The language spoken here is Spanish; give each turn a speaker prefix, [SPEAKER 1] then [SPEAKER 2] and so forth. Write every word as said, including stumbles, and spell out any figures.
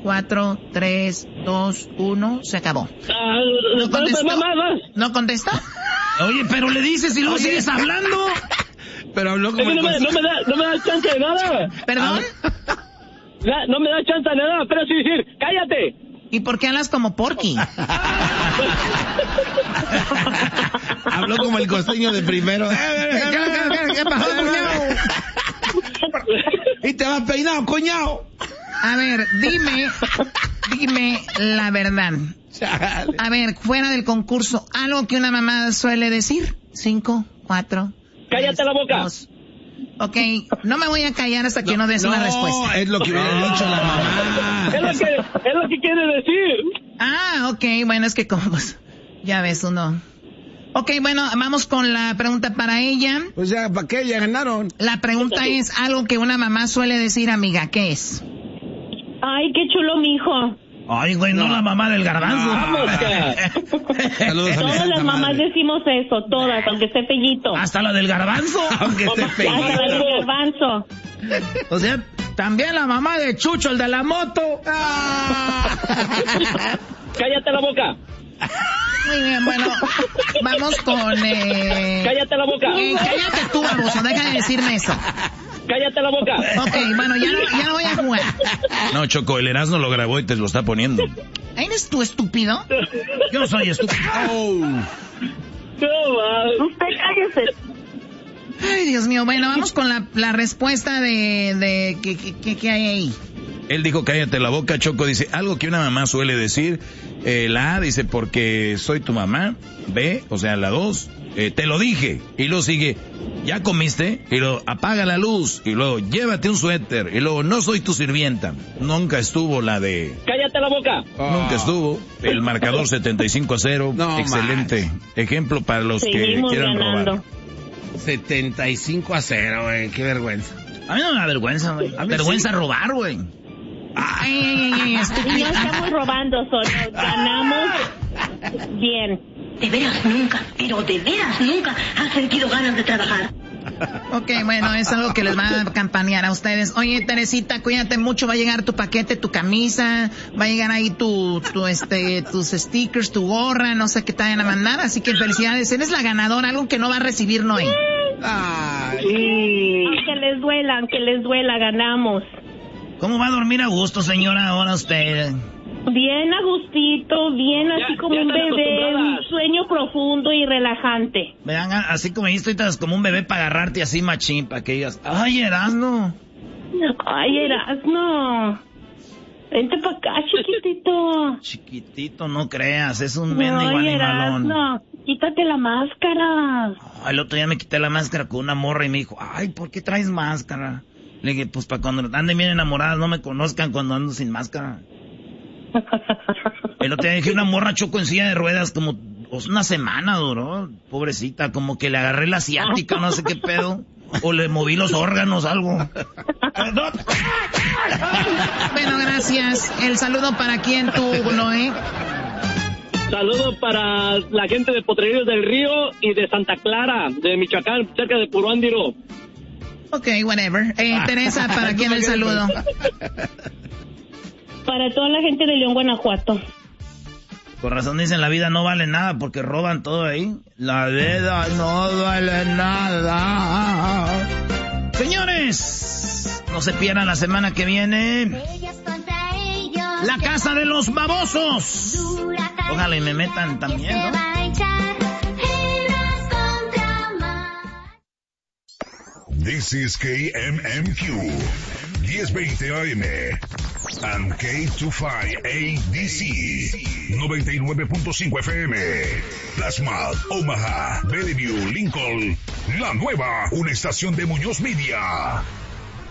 [SPEAKER 1] cuatro, tres, dos, uno, se acabó.
[SPEAKER 2] Ah,
[SPEAKER 1] ¿No contestó?
[SPEAKER 2] más, más, más.
[SPEAKER 1] ¿No contestó?
[SPEAKER 3] Oye, pero le dices y luego
[SPEAKER 4] Oye.
[SPEAKER 3] sigues hablando.
[SPEAKER 4] Pero habló
[SPEAKER 2] Es
[SPEAKER 4] como
[SPEAKER 2] que
[SPEAKER 4] el
[SPEAKER 2] no, me, no, me da, no me da chance de nada.
[SPEAKER 1] ¿Perdón?
[SPEAKER 2] Na- No me da chance de nada, pero sí decir, cállate.
[SPEAKER 1] ¿Y por qué hablas como Porky?
[SPEAKER 4] Habló como el costeño de primero.
[SPEAKER 1] ¿Qué pasó, cuñado?
[SPEAKER 4] Y te vas peinado, cuñado.
[SPEAKER 1] A ver, dime, dime la verdad.
[SPEAKER 4] Chale.
[SPEAKER 1] A ver, fuera del concurso, algo que una mamá suele decir. Cinco, cuatro.
[SPEAKER 2] Cállate
[SPEAKER 1] tres,
[SPEAKER 2] la boca.
[SPEAKER 1] dos. Ok, no me voy a callar hasta que no, des una respuesta.
[SPEAKER 4] Es lo que hubiera dicho la mamá.
[SPEAKER 2] Es lo que, es lo que quiere decir.
[SPEAKER 1] Ah, ok, bueno, es que como, pues, ya ves uno. Ok, bueno, vamos con la pregunta para ella.
[SPEAKER 4] Pues ya, ¿para qué? Ya ganaron.
[SPEAKER 1] La pregunta es algo que una mamá suele decir, amiga, ¿qué es?
[SPEAKER 5] Ay, qué chulo mi hijo.
[SPEAKER 3] Ay, güey, no, la mamá del garbanzo.
[SPEAKER 2] Vamos, que.
[SPEAKER 4] Saludos a mi
[SPEAKER 5] Todas
[SPEAKER 4] santa
[SPEAKER 5] las mamás
[SPEAKER 4] madre.
[SPEAKER 5] decimos eso, todas, aunque esté fellito.
[SPEAKER 3] Hasta la del garbanzo.
[SPEAKER 4] Aunque esté
[SPEAKER 5] Hasta
[SPEAKER 4] peinado.
[SPEAKER 5] la del garbanzo.
[SPEAKER 3] O sea, también la mamá de Chucho, el de la moto.
[SPEAKER 2] Cállate la boca.
[SPEAKER 1] Muy bien, bueno, vamos con... Eh...
[SPEAKER 2] Cállate la boca.
[SPEAKER 1] Eh, cállate tú, baboso, deja de decirme eso.
[SPEAKER 2] Cállate la boca.
[SPEAKER 1] Ok, bueno, ya no, ya no voy a jugar.
[SPEAKER 6] No, Choco, el Erasmo lo grabó y te lo está poniendo.
[SPEAKER 1] ¿Eres tú estúpido?
[SPEAKER 3] Yo soy estúpido.
[SPEAKER 4] Oh.
[SPEAKER 2] No, va.
[SPEAKER 5] Usted cállese.
[SPEAKER 1] Ay, Dios mío, bueno, vamos con la, la respuesta de... de ¿qué, qué, qué hay ahí?
[SPEAKER 6] Él dijo cállate la boca, Choco dice algo que una mamá suele decir. Eh, la A dice porque soy tu mamá. B, o sea, la dos, eh, te lo dije. Y luego sigue, ¿ya comiste? Y luego apaga la luz. Y luego llévate un suéter. Y luego no soy tu sirvienta. Nunca estuvo la de...
[SPEAKER 2] Cállate la boca.
[SPEAKER 6] Nunca estuvo. El marcador setenta y cinco a cero.
[SPEAKER 4] No,
[SPEAKER 6] Excelente ejemplo para los
[SPEAKER 5] Seguimos
[SPEAKER 6] que quieran
[SPEAKER 5] ganando.
[SPEAKER 6] robar.
[SPEAKER 4] setenta y cinco a cero, güey. Qué vergüenza.
[SPEAKER 3] A mí no me da vergüenza, güey.
[SPEAKER 4] A mí
[SPEAKER 3] Vergüenza
[SPEAKER 4] sí.
[SPEAKER 3] robar, güey.
[SPEAKER 1] Ay, ay, ay, ay,
[SPEAKER 5] Y no
[SPEAKER 1] estúpido.
[SPEAKER 5] estamos robando, solo ganamos bien.
[SPEAKER 7] De veras nunca, pero de veras nunca has sentido ganas de trabajar.
[SPEAKER 1] Ok, bueno, es algo que les va a campanear a ustedes. Oye, Teresita, cuídate mucho, va a llegar tu paquete, tu camisa, va a llegar ahí tu, tu este, tus stickers, tu gorra, no sé qué te vayan a mandar, así que felicidades, eres la ganadora, algo que no va a recibir Noé.
[SPEAKER 4] Ay.
[SPEAKER 5] Aunque les duela, aunque les duela, ganamos.
[SPEAKER 3] ¿Cómo va a dormir a gusto, señora, ahora usted?
[SPEAKER 5] Bien a gustito, bien
[SPEAKER 2] Ya-
[SPEAKER 5] así como
[SPEAKER 2] ya
[SPEAKER 5] un
[SPEAKER 2] están
[SPEAKER 5] bebé, un
[SPEAKER 2] acostumbradas.
[SPEAKER 5] sueño profundo y relajante.
[SPEAKER 3] Vean, así como ahí estoy como un bebé para agarrarte así machín, para que digas, ay, Erasmo.
[SPEAKER 5] Ay, Erasmo. Vente pa' acá, chiquitito.
[SPEAKER 3] Chiquitito, no creas, es un mendigo
[SPEAKER 5] Ay,
[SPEAKER 3] animalón.
[SPEAKER 5] Erasmo, quítate la máscara.
[SPEAKER 3] Ay, el otro día me quité la máscara con una morra y me dijo, ay, ¿por qué traes máscara? Le dije, pues para cuando anden bien enamoradas no me conozcan cuando ando sin máscara. El otro día dije una morra Choco en silla de ruedas como una semana duró, pobrecita, como que le agarré la asiática, no sé qué pedo, o le moví los órganos, algo.
[SPEAKER 1] Bueno, gracias. El saludo para quién tú, Noé.
[SPEAKER 2] Saludos para la gente de Potrerillos del Río y de Santa Clara, de Michoacán, cerca de Puruándiro.
[SPEAKER 1] Ok, whatever. Eh, Teresa, ¿para quién el saludo?
[SPEAKER 5] Para toda la gente de León, Guanajuato.
[SPEAKER 3] Por razón dicen la vida no vale nada porque roban todo ahí. La vida no vale nada. Señores, no se pierdan la semana que viene La Casa de los Babosos. Ojalá y me metan también, ¿no?
[SPEAKER 8] This is K M M Q, diez veinte A M, and K veinticinco A D C, noventa y nueve punto cinco F M, Plasma, Omaha, Bellevue, Lincoln, La Nueva, una estación de Muñoz Media.